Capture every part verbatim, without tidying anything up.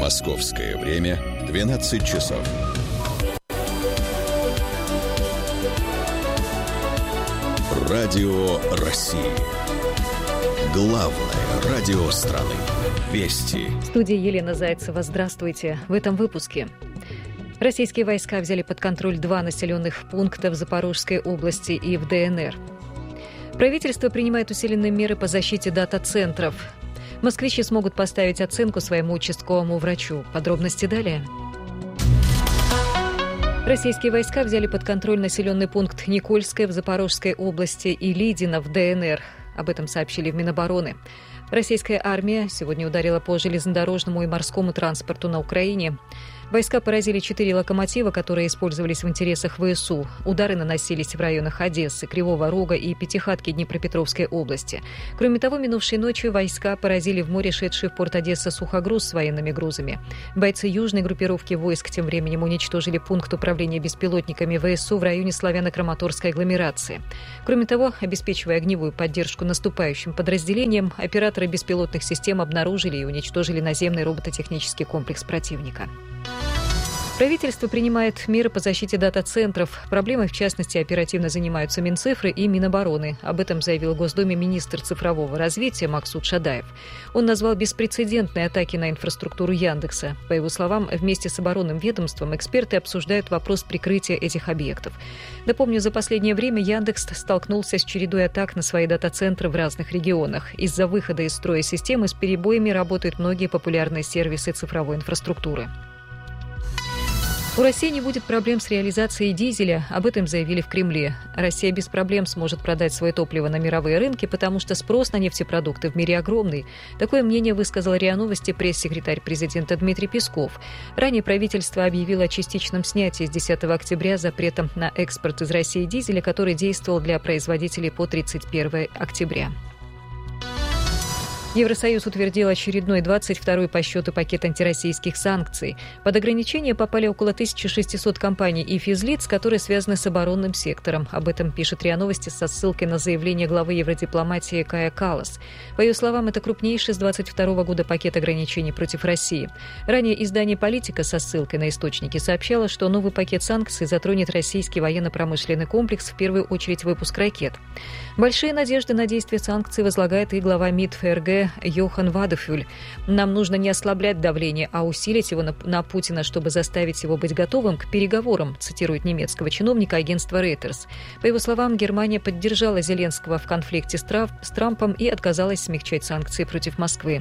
Московское время двенадцать часов. Радио России. Главное радио страны. Вести. В студии Елена Зайцева. Здравствуйте. В этом выпуске. Российские войска взяли под контроль два населенных пункта в Запорожской области и в ДНР. Правительство принимает усиленные меры по защите дата-центров. Москвичи смогут поставить оценку своему участковому врачу. Подробности далее. Российские войска взяли под контроль населенный пункт Никольское в Запорожской области и Лидино в ДНР. Об этом сообщили в Минобороны. Российская армия сегодня ударила по железнодорожному и морскому транспорту на Украине. Войска поразили четыре локомотива, которые использовались в интересах ВСУ. Удары наносились в районах Одессы, Кривого Рога и Пятихатки Днепропетровской области. Кроме того, минувшей ночью войска поразили в море шедший в порт Одесса сухогруз с военными грузами. Бойцы южной группировки войск тем временем уничтожили пункт управления беспилотниками ВСУ в районе славяно-краматорской агломерации. Кроме того, обеспечивая огневую поддержку наступающим подразделениям, операторы беспилотных систем обнаружили и уничтожили наземный робототехнический комплекс противника. Правительство принимает меры по защите дата-центров. Проблемой, в частности, оперативно занимаются Минцифры и Минобороны. Об этом заявил в Госдуме министр цифрового развития Максут Шадаев. Он назвал беспрецедентные атаки на инфраструктуру Яндекса. По его словам, вместе с оборонным ведомством эксперты обсуждают вопрос прикрытия этих объектов. Напомню, за последнее время Яндекс столкнулся с чередой атак на свои дата-центры в разных регионах. Из-за выхода из строя системы с перебоями работают многие популярные сервисы цифровой инфраструктуры. У России не будет проблем с реализацией дизеля, об этом заявили в Кремле. Россия без проблем сможет продать свое топливо на мировые рынки, потому что спрос на нефтепродукты в мире огромный. Такое мнение высказал РИА Новости пресс-секретарь президента Дмитрий Песков. Ранее правительство объявило о частичном снятии с десятого октября запрета на экспорт из России дизеля, который действовал для производителей по тридцать первого октября. Евросоюз утвердил очередной двадцать второй по счету пакет антироссийских санкций. Под ограничения попали около тысяча шестьсот компаний и физлиц, которые связаны с оборонным сектором. Об этом пишет РИА Новости со ссылкой на заявление главы евродипломатии Кая Каллас. По ее словам, это крупнейший с двадцать второго года пакет ограничений против России. Ранее издание «Политика» со ссылкой на источники сообщало, что новый пакет санкций затронет российский военно-промышленный комплекс, в первую очередь выпуск ракет. Большие надежды на действие санкций возлагает и глава МИД ФРГ Йохан Вадефюль. Нам нужно не ослаблять давление, а усилить его на, на Путина, чтобы заставить его быть готовым к переговорам, цитирует немецкого чиновника агентства Reuters. По его словам, Германия поддержала Зеленского в конфликте с, Трав, с Трампом и отказалась смягчать санкции против Москвы.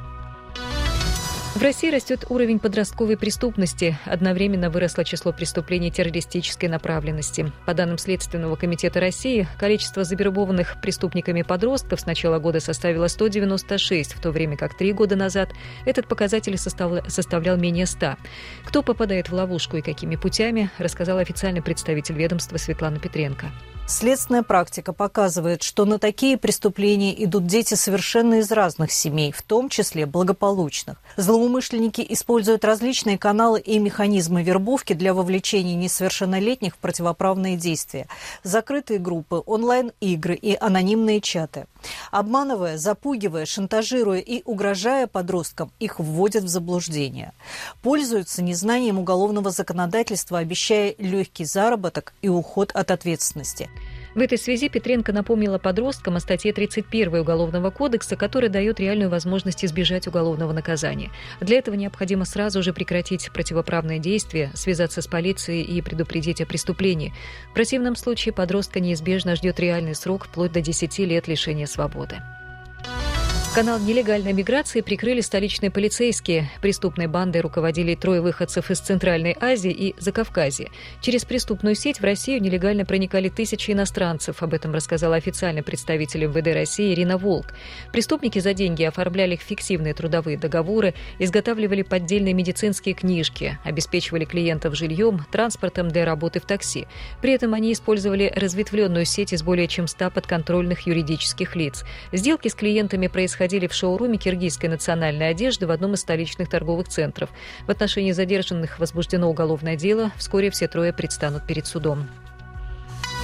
В России растет уровень подростковой преступности. Одновременно выросло число преступлений террористической направленности. По данным Следственного комитета России, количество завербованных преступниками подростков с начала года составило сто девяносто шесть, в то время как три года назад этот показатель составлял менее ста. Кто попадает в ловушку и какими путями, рассказал официальный представитель ведомства Светлана Петренко. Следственная практика показывает, что на такие преступления идут дети совершенно из разных семей, в том числе благополучных. Злоумышленники используют различные каналы и механизмы вербовки для вовлечения несовершеннолетних в противоправные действия. Закрытые группы, онлайн-игры и анонимные чаты. Обманывая, запугивая, шантажируя и угрожая подросткам, их вводят в заблуждение. Пользуются незнанием уголовного законодательства, обещая легкий заработок и уход от ответственности. В этой связи Петренко напомнила подросткам о статье тридцать первой Уголовного кодекса, которая дает реальную возможность избежать уголовного наказания. Для этого необходимо сразу же прекратить противоправные действия, связаться с полицией и предупредить о преступлении. В противном случае подростка неизбежно ждет реальный срок вплоть до десяти лет лишения свободы. Канал нелегальной миграции прикрыли столичные полицейские. Преступной бандой руководили трое выходцев из Центральной Азии и Закавказья. Через преступную сеть в Россию нелегально проникали тысячи иностранцев. Об этом рассказала официальный представитель эм вэ дэ России Ирина Волк. Преступники за деньги оформляли фиктивные трудовые договоры, изготавливали поддельные медицинские книжки, обеспечивали клиентов жильем, транспортом для работы в такси. При этом они использовали разветвленную сеть из более чем ста подконтрольных юридических лиц. Сделки с клиентами происходили в шоуруме киргизской национальной одежды в одном из столичных торговых центров. В отношении задержанных возбуждено уголовное дело. Вскоре все трое предстанут перед судом.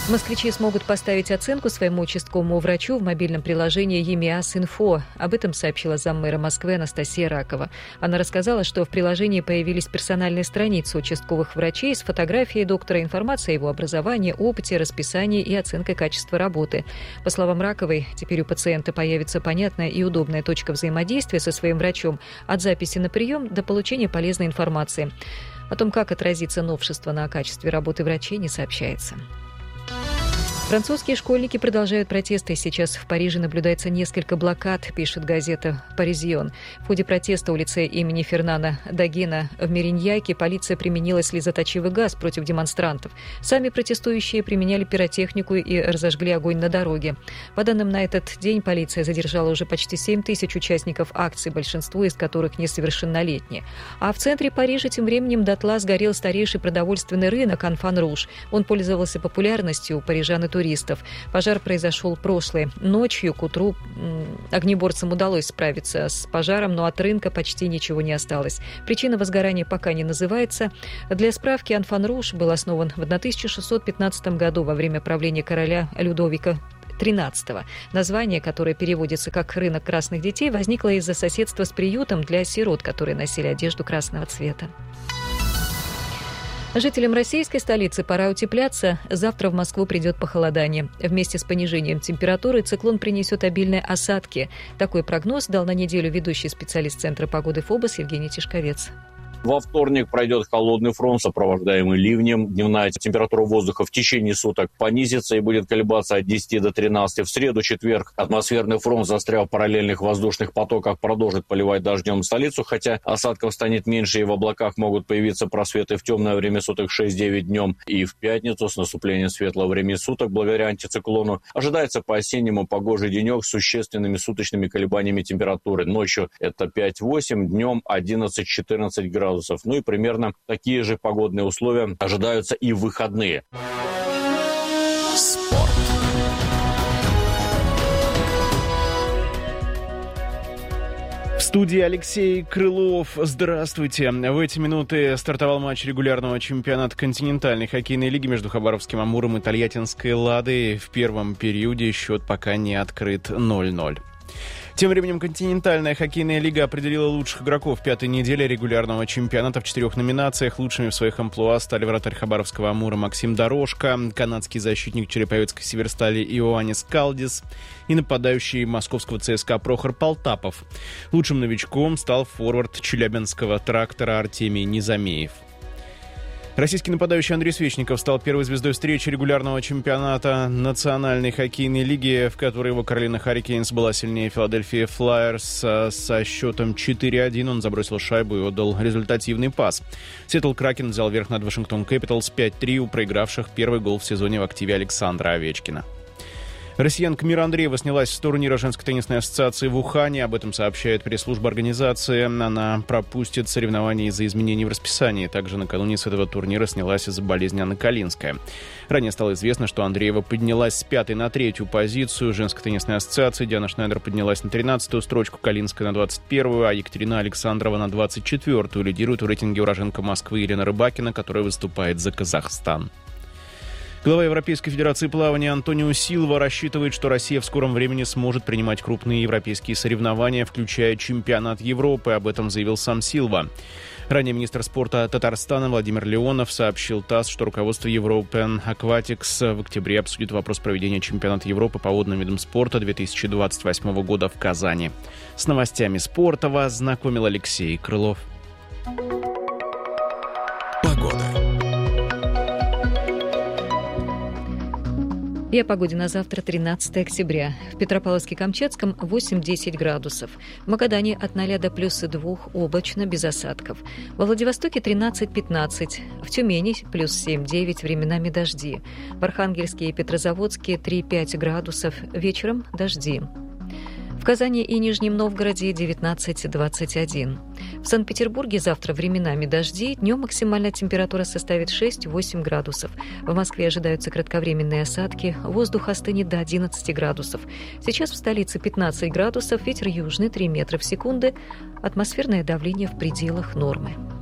Москвичи смогут поставить оценку своему участковому врачу в мобильном приложении ЕМИАС-Инфо. Об этом сообщила заммэра Москвы Анастасия Ракова. Она рассказала, что в приложении появились персональные страницы участковых врачей с фотографией доктора, информацией о его образовании, опыте, расписании и оценкой качества работы. По словам Раковой, теперь у пациента появится понятная и удобная точка взаимодействия со своим врачом от записи на прием до получения полезной информации. О том, как отразится новшество на качестве работы врачей, не сообщается. Французские школьники продолжают протесты. Сейчас в Париже наблюдается несколько блокад, пишет газета «Паризьон». В ходе протеста у лицея имени Фернана Дагена в Мериньяке полиция применила слезоточивый газ против демонстрантов. Сами протестующие применяли пиротехнику и разожгли огонь на дороге. По данным на этот день, полиция задержала уже почти семь тысяч участников акций, большинство из которых несовершеннолетние. А в центре Парижа тем временем дотла сгорел старейший продовольственный рынок Анфан-Руж. Он пользовался популярностью у парижан и туристов. Пожар произошел прошлой ночью. К утру огнеборцам удалось справиться с пожаром, но от рынка почти ничего не осталось. Причина возгорания пока не называется. Для справки, Анфан-Руж был основан в тысяча шестьсот пятнадцатом году во время правления короля Людовика тринадцатого. Название, которое переводится как «рынок красных детей», возникло из-за соседства с приютом для сирот, которые носили одежду красного цвета. Жителям российской столицы пора утепляться. Завтра в Москву придет похолодание. Вместе с понижением температуры циклон принесет обильные осадки. Такой прогноз дал на неделю ведущий специалист Центра погоды ФОБОС Евгений Тишковец. Во вторник пройдет холодный фронт, сопровождаемый ливнем. Дневная температура воздуха в течение суток понизится и будет колебаться от десяти до тринадцати. В среду, четверг атмосферный фронт, застряв в параллельных воздушных потоках, продолжит поливать дождем столицу, хотя осадков станет меньше и в облаках могут появиться просветы в темное время суток шесть-девять днем. И в пятницу с наступлением светлого времени суток, благодаря антициклону, ожидается по-осеннему погожий денек с существенными суточными колебаниями температуры. Ночью это пять-восемь, днем одиннадцать-четырнадцать градусов. Ну и примерно такие же погодные условия ожидаются и в выходные. Спорт. В студии Алексей Крылов. Здравствуйте. В эти минуты стартовал матч регулярного чемпионата континентальной хоккейной лиги между Хабаровским «Амуром» и Тольяттинской «Ладой. В первом периоде счет пока не открыт ноль-ноль. Тем временем континентальная хоккейная лига определила лучших игроков пятой недели регулярного чемпионата в четырех номинациях. Лучшими в своих амплуа стали вратарь Хабаровского «Амура» Максим Дорожко, канадский защитник Череповецкой «Северстали» Иоаннис Калдис и нападающий московского ЦСКА Прохор Полтапов. Лучшим новичком стал форвард челябинского «Трактора» Артемий Незамеев. Российский нападающий Андрей Свечников стал первой звездой встречи регулярного чемпионата Национальной хоккейной лиги, в которой его Каролина Харрикейнс была сильнее Филадельфии Флайерс со счетом четыре-один. Он забросил шайбу и отдал результативный пас. Сиэтл Кракен взял верх над Вашингтон Кэпиталс пять-три у проигравших первый гол в сезоне в активе Александра Овечкина. Россиянка Мира Андреева снялась с турнира женской теннисной ассоциации в Ухане. Об этом сообщает пресс-служба организации. Она пропустит соревнования из-за изменений в расписании. Также накануне с этого турнира снялась из-за болезни Анна Калинская. Ранее стало известно, что Андреева поднялась с пятой на третью позицию женской теннисной ассоциации. Диана Шнайдер поднялась на тринадцатую строчку, Калинская на двадцать первую, а Екатерина Александрова на двадцать четвёртую. Лидирует в рейтинге уроженка Москвы Елена Рыбакина, которая выступает за Казахстан. Глава Европейской Федерации плавания Антонио Силва рассчитывает, что Россия в скором времени сможет принимать крупные европейские соревнования, включая чемпионат Европы. Об этом заявил сам Силва. Ранее министр спорта Татарстана Владимир Леонов сообщил ТАСС, что руководство European Aquatics в октябре обсудит вопрос проведения чемпионата Европы по водным видам спорта две тысячи двадцать восьмого года в Казани. С новостями спорта вас знакомил Алексей Крылов. Погода. И о погоде на завтра, тринадцатое октября. В Петропавловске-Камчатском восемь-десять градусов. В Магадане от ноля до плюс двух, облачно, без осадков. Во Владивостоке тринадцать-пятнадцать. В Тюмени плюс семь-девять, временами дожди. В Архангельске и Петрозаводске три-пять градусов. Вечером дожди. В Казани и Нижнем Новгороде девятнадцать-двадцать один. В Санкт-Петербурге завтра временами дожди, днем максимальная температура составит шесть-восемь градусов. В Москве ожидаются кратковременные осадки, воздух остынет до одиннадцати градусов. Сейчас в столице пятнадцать градусов, ветер южный три метра в секунду, атмосферное давление в пределах нормы.